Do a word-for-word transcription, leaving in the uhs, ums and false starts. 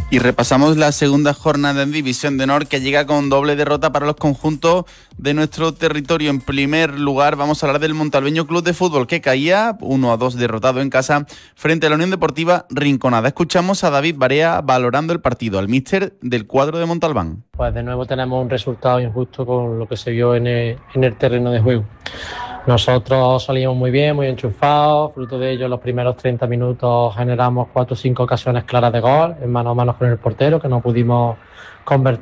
Y repasamos la segunda jornada en División de Honor, que llega con doble derrota para los conjuntos de nuestro territorio. En primer lugar vamos a hablar del Montalbeño Club de Fútbol, que caía uno a dos derrotado en casa frente a la Unión Deportiva Rinconada. Escuchamos a David Barea valorando el partido, al míster del cuadro de Montalbán. Pues de nuevo tenemos un resultado injusto con lo que se vio en el, en el terreno de juego. Nosotros salimos muy bien, muy enchufados, fruto de ello en los primeros treinta minutos generamos cuatro o cinco ocasiones claras de gol, en mano a mano con el portero, que no pudimos convertir.